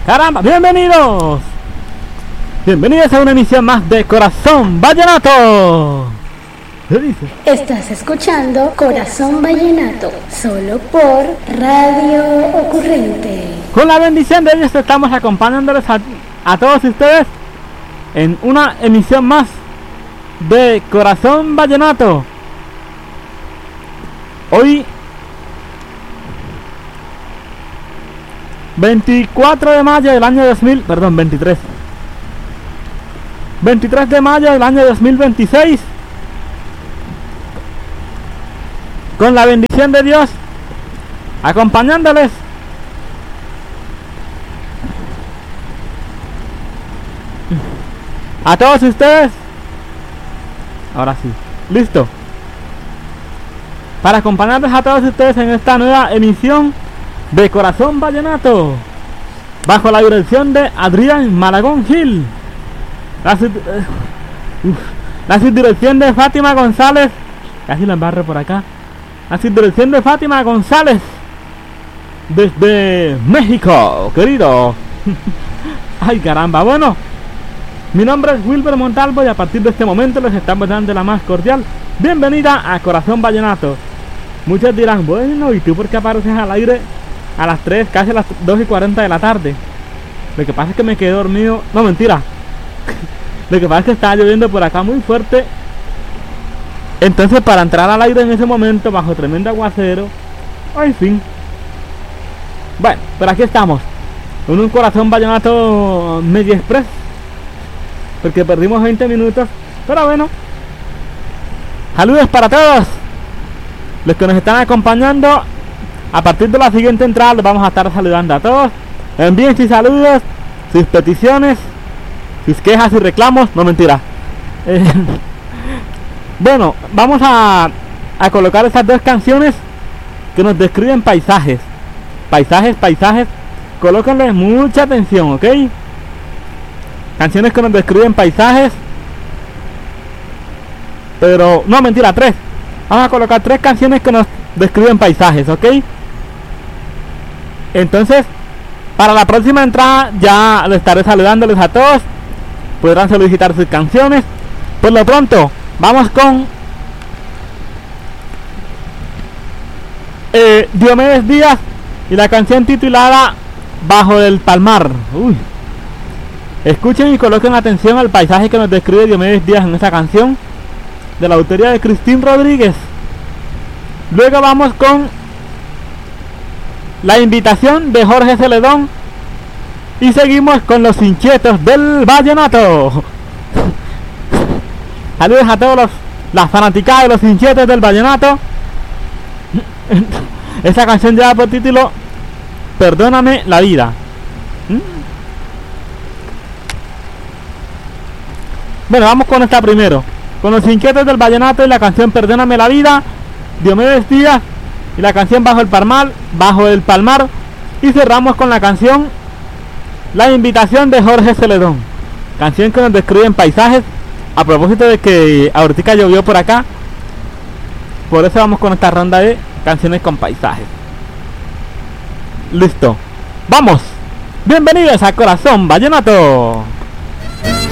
Caramba, bienvenidos. Bienvenidos a una emisión más de Corazón Vallenato. ¿Qué dice? Estás escuchando Corazón Vallenato, solo por Radio Ocurrente. Con la bendición de Dios estamos acompañándoles a todos ustedes en una emisión más de Corazón Vallenato. Hoy 24 de mayo del año 23 de mayo del año 2026. Con la bendición de Dios acompañándoles a todos ustedes. Ahora sí, listo. Para acompañarles a todos ustedes en esta nueva emisión de Corazón Vallenato, bajo la dirección de Adrián Malagón Gil, la subdirección de Fátima González, casi la embarro por acá, la subdirección de Fátima González desde México, querido. Ay, caramba. Bueno, mi nombre es Wilber Montalvo y a partir de este momento les estamos dando la más cordial bienvenida a Corazón Vallenato. Muchos dirán, bueno, ¿y tú por qué apareces al aire a las 3, casi a las 2:40 de la tarde? Lo que pasa es que me quedé dormido. No, mentira. Lo que pasa es que estaba lloviendo por acá muy fuerte. Entonces para entrar al aire en ese momento, bajo tremendo aguacero, en fin. Bueno, pero aquí estamos, con un Corazón Vallenato medio express, porque perdimos 20 minutos. Pero bueno, saludos para todos los que nos están acompañando. A partir de la siguiente entrada les vamos a estar saludando a todos. Envíen sus saludos, sus peticiones, sus quejas y reclamos. No, mentira. Bueno, vamos a colocar esas dos canciones que nos describen paisajes. Paisajes. Colóquenles mucha atención, ¿ok? Canciones que nos describen paisajes. Pero, no, mentira, 3. Vamos a colocar 3 canciones que nos describen paisajes, ¿ok? Entonces, para la próxima entrada ya les estaré saludándoles a todos. Podrán solicitar sus canciones. Por lo pronto, vamos con Diomedes Díaz y la canción titulada Bajo el Palmar. Uy. Escuchen y coloquen atención al paisaje que nos describe Diomedes Díaz en esa canción, de la autoría de Cristín Rodríguez. Luego vamos con La Invitación de Jorge Celedón y seguimos con Los Inquietos del Vallenato. Saludos a todos las fanaticadas de Los Inquietos del Vallenato. Esta canción lleva por título Perdóname la vida. Bueno, vamos con esta primero, con Los Inquietos del Vallenato y la canción Perdóname la vida, Diomedes Díaz y la canción Bajo el Palmar, y cerramos con la canción La Invitación de Jorge Celedón, canción que nos describe en paisajes. A propósito de que ahorita llovió por acá, por eso vamos con esta ronda de canciones con paisajes. Listo, vamos. Bienvenidos a Corazón Vallenato.